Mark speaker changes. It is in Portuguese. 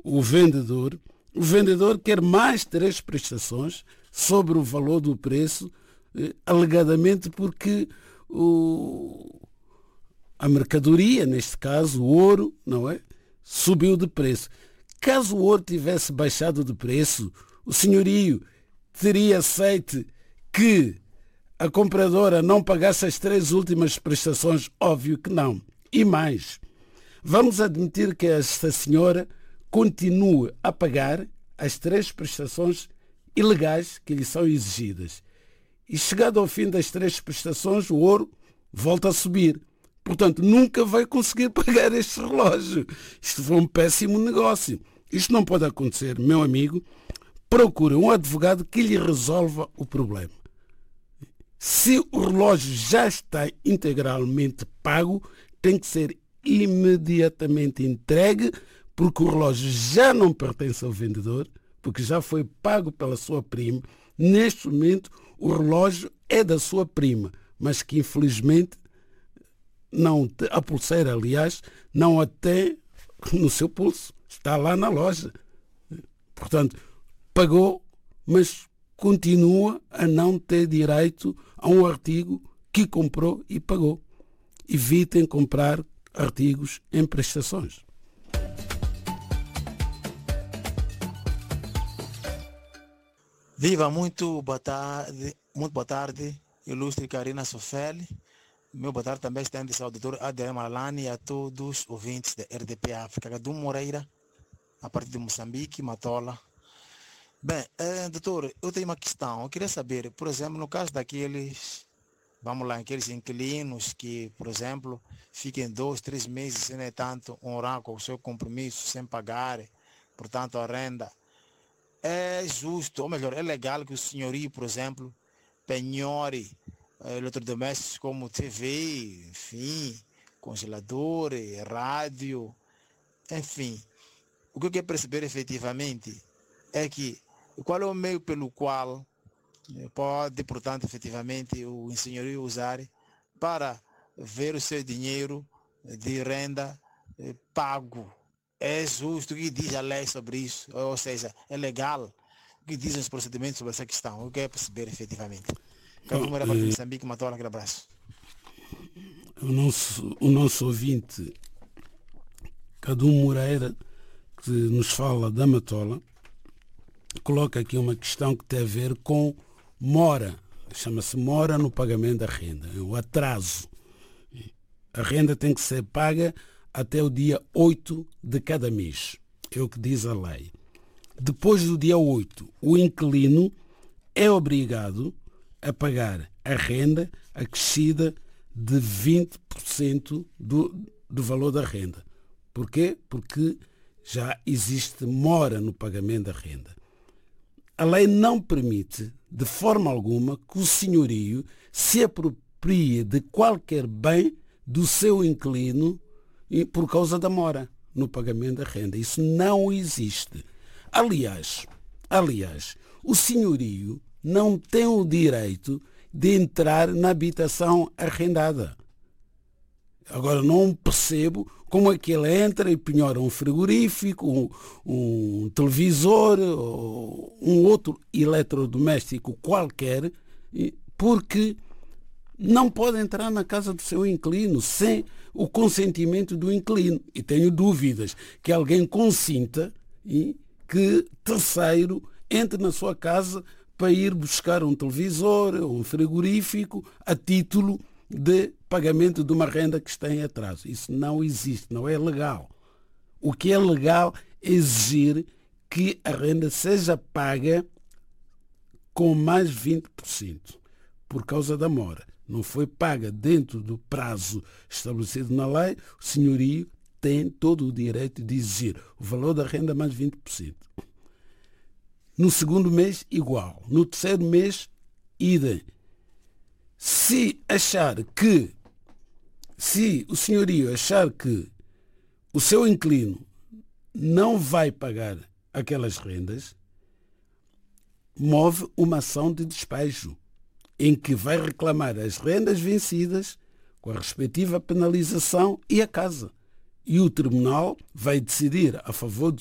Speaker 1: o vendedor quer mais 3 prestações sobre o valor do preço, alegadamente porque a mercadoria, neste caso o ouro, não é? Subiu de preço. Caso o ouro tivesse baixado de preço, o senhorio teria aceito que a compradora não pagasse as 3 últimas prestações? Óbvio que não. E mais, vamos admitir que esta senhora continue a pagar as 3 prestações ilegais que lhe são exigidas. E chegado ao fim das 3 prestações, o ouro volta a subir. Portanto, nunca vai conseguir pagar este relógio. Isto foi um péssimo negócio. Isto não pode acontecer, meu amigo. Procure um advogado que lhe resolva o problema. Se o relógio já está integralmente pago, tem que ser imediatamente entregue, porque o relógio já não pertence ao vendedor, porque já foi pago pela sua prima. Neste momento, o relógio é da sua prima, mas que infelizmente a pulseira, aliás, não a tem no seu pulso. Está lá na loja. Portanto, pagou, mas continua a não ter direito a um artigo que comprou e pagou. Evitem comprar artigos em prestações.
Speaker 2: Viva, muito boa tarde, ilustre Karina Sofeli. Meu boa tarde também estende-se ao doutor Adriano Malani e a todos os ouvintes da RDP África. Gadu Moreira, a partir de Moçambique, Matola. Bem, doutor, eu tenho uma questão. Eu queria saber, por exemplo, no caso daqueles, aqueles inquilinos que, por exemplo, fiquem 2, 3 meses sem, nem tanto, honrar com o seu compromisso, sem pagar, portanto, a renda. É justo, ou melhor, é legal que o senhorio, por exemplo, penhore eletrodomésticos como TV, enfim, congelador, rádio, enfim. O que eu quero perceber efetivamente é que qual é o meio pelo qual pode, portanto, efetivamente o senhorio usar para ver o seu dinheiro de renda pago. É justo? O que diz a lei sobre isso? Ou seja, é legal? O que dizem os procedimentos sobre essa questão? Eu quero perceber efetivamente. Cadu Moreira, para Moçambique, Matola, aquele abraço.
Speaker 1: O nosso ouvinte, Cadu Moreira, que nos fala da Matola, coloca aqui uma questão que tem a ver com mora. Chama-se mora no pagamento da renda, o atraso. A renda tem que ser paga até o dia 8 de cada mês. É o que diz a lei. Depois do dia 8, o inquilino é obrigado a pagar a renda acrescida de 20% do valor da renda. Porquê? Porque já existe mora no pagamento da renda. A lei não permite, de forma alguma, que o senhorio se aproprie de qualquer bem do seu inquilino por causa da mora no pagamento da renda. Isso não existe. Aliás, o senhorio não tem o direito de entrar na habitação arrendada. Agora, não percebo como é que ele entra e penhora um frigorífico, um televisor, ou um outro eletrodoméstico qualquer, porque não pode entrar na casa do seu inquilino sem o consentimento do inquilino. E tenho dúvidas que alguém consinta que terceiro entre na sua casa para ir buscar um televisor, um frigorífico, a título de pagamento de uma renda que está em atraso. Isso não existe, não é legal. O que é legal é exigir que a renda seja paga com mais 20%, por causa da mora. Não foi paga dentro do prazo estabelecido na lei, o senhorio tem todo o direito de exigir o valor da renda mais 20%. No segundo mês, igual. No terceiro mês, idem. Se o senhorio achar que o seu inquilino não vai pagar aquelas rendas, move uma ação de despejo, em que vai reclamar as rendas vencidas com a respectiva penalização e a casa. E o tribunal vai decidir a favor do